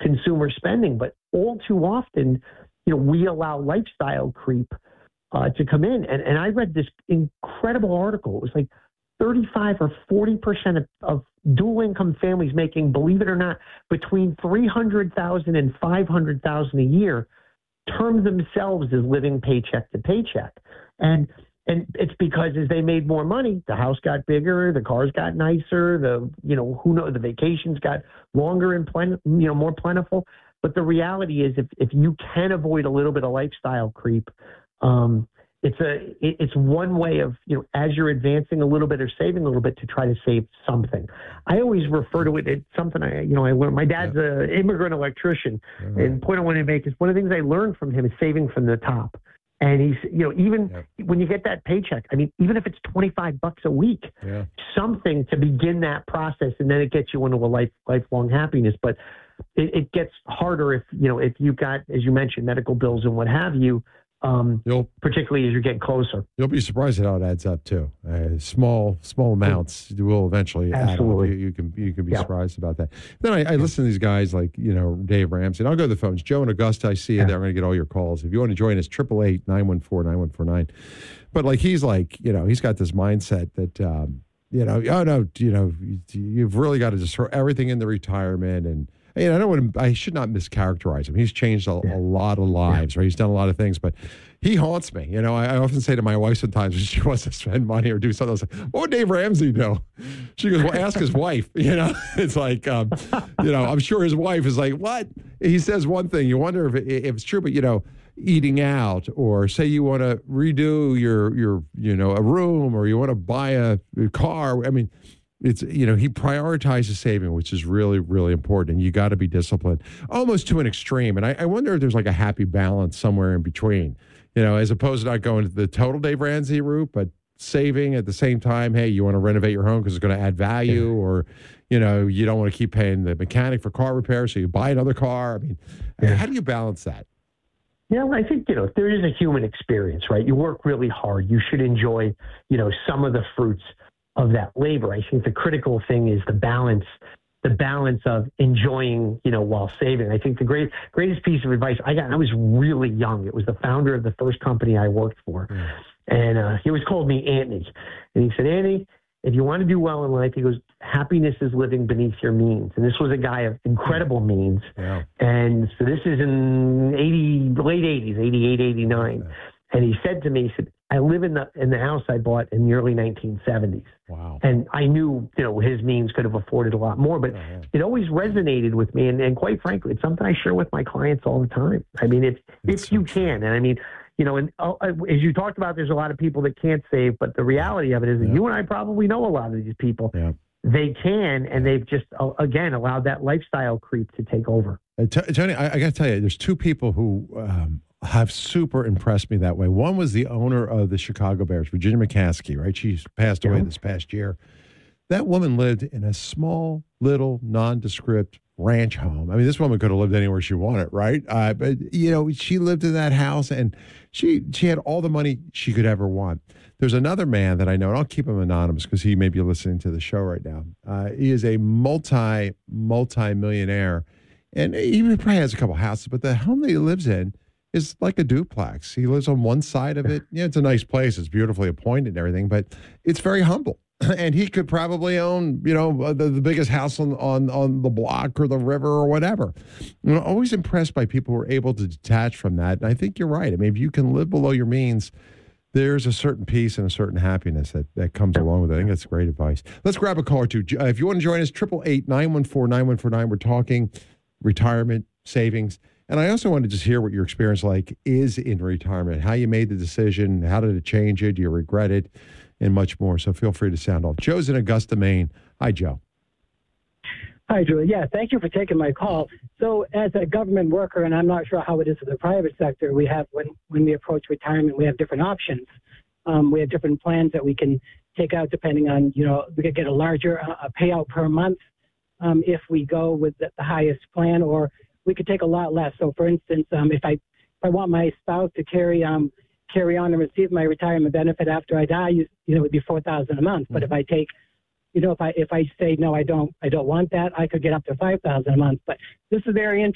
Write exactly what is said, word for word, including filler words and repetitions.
consumer spending. But all too often, you know, we allow lifestyle creep uh, to come in. And, and I read this incredible article. It was like thirty-five or forty percent of, of dual income families making, believe it or not, between three hundred thousand dollars and five hundred thousand dollars a year term themselves as living paycheck to paycheck. And and it's because as they made more money, the house got bigger, the cars got nicer, the, you know, who knows, the vacations got longer and plen- you know, more plentiful. But the reality is if, if you can avoid a little bit of lifestyle creep, um, it's a it, it's one way of, you know, as you're advancing a little bit or saving a little bit to try to save something. I always refer to it, it's something I, you know, I learned. My dad's yeah. an immigrant electrician. Mm-hmm. And the point I want to make is one of the things I learned from him is saving from the top. And he's, you know, even yeah. when you get that paycheck, I mean, even if it's twenty-five bucks a week, yeah. something to begin that process, and then it gets you into a life lifelong happiness. But it, it gets harder if, you know, if you've got, as you mentioned, medical bills and what have you, um, you'll, particularly as you're getting closer. You'll be surprised at how it adds up too. Uh, small, small amounts will eventually Absolutely. add up. You, you can, you can be yeah. surprised about that. Then I, I listen to these guys like, you know, Dave Ramsey, and I'll go to the phones. Joe and Augusta, I see you yeah. there. I'm going to get all your calls. If you want to join us, triple eight, nine one four, nine one four nine. But like, he's like, you know, he's got this mindset that, um, you know, oh no, you know, you've really got to just throw everything into retirement. And, you know, I don't want to, I should not mischaracterize him. He's changed a, yeah. a lot of lives, yeah. right? He's done a lot of things, but he haunts me. You know, I, I often say to my wife sometimes when she wants to spend money or do something, I was like, what would Dave Ramsey do? She goes, well, ask his wife. You know, it's like, um, you know, I'm sure his wife is like, what? He says one thing. You wonder if, it, if it's true, but, you know, eating out, or say you want to redo your, your, you know, a room, or you want to buy a, a car. I mean, it's, you know, he prioritizes saving, which is really, really important. And you got to be disciplined almost to an extreme. And I, I wonder if there's like a happy balance somewhere in between, you know, as opposed to not going to the total Dave Ramsey route, but saving at the same time. Hey, you want to renovate your home because it's going to add value, or, you know, you don't want to keep paying the mechanic for car repair, so you buy another car. I mean, yeah. how do you balance that? Yeah, well, I think, you know, there is a human experience, right? You work really hard. You should enjoy, you know, some of the fruits of that labor. I think the critical thing is the balance, the balance of enjoying, you know, while saving. I think the great, greatest piece of advice I got, I was really young. It was the founder of the first company I worked for. Mm. And uh, he always called me Anthony. And he said, Anthony, if you want to do well in life, he goes, happiness is living beneath your means. And this was a guy of incredible means. Yeah. And so this is in eighty, late eighties, eighty-eight, eighty-nine. Yeah. And he said to me, he said, I live in the in the house I bought in the early nineteen seventies. Wow. And I knew, you know, his means could have afforded a lot more, but oh, yeah. it always resonated with me. And, and quite frankly, it's something I share with my clients all the time. I mean, if, if so you true. can, and I mean, you know, and uh, as you talked about, there's a lot of people that can't save, but the reality of it is that yeah. you and I probably know a lot of these people. Yeah. They can, and they've just, uh, again, allowed that lifestyle creep to take over. Uh, t- Tony, I, I got to tell you, there's two people who um, have super impressed me that way. One was the owner of the Chicago Bears, Virginia McCaskey, right? She passed yeah. away this past year. That woman lived in a small, little, nondescript ranch home. I mean, this woman could have lived anywhere she wanted, right? Uh, but, you know, she lived in that house, and she she had all the money she could ever want. There's another man that I know, and I'll keep him anonymous because he may be listening to the show right now. Uh, he is a multi, multi-millionaire, and he probably has a couple houses, but the home that he lives in is like a duplex. He lives on one side of it. Yeah, it's a nice place. It's beautifully appointed and everything, but it's very humble. And he could probably own, you know, the, the biggest house on, on, on the block or the river or whatever. I'm always impressed by people who are able to detach from that. And I think you're right. I mean, if you can live below your means, there's a certain peace and a certain happiness that, that comes along with it. I think that's great advice. Let's grab a call or two. Uh, if you want to join us, triple eight, nine one four, nine one four nine. We're talking retirement, savings. And I also want to just hear what your experience like is in retirement, how you made the decision, how did it change it, do you regret it, and much more. So feel free to sound off. Joe's in Augusta, Maine. Hi, Joe. Hi, Drew. Yeah, thank you for taking my call. So as a government worker, and I'm not sure how it is in the private sector, we have, when, when we approach retirement, we have different options. Um, we have different plans that we can take out depending on, you know, we could get a larger uh, payout per month um, if we go with the, the highest plan, or we could take a lot less. So for instance, um, if I if I want my spouse to carry um carry on and receive my retirement benefit after I die, you, you know, it would be four thousand a month. Mm-hmm. But if I take, you know, if I if I say no, I don't I don't want that, I could get up to five thousand a month. But this is very interesting.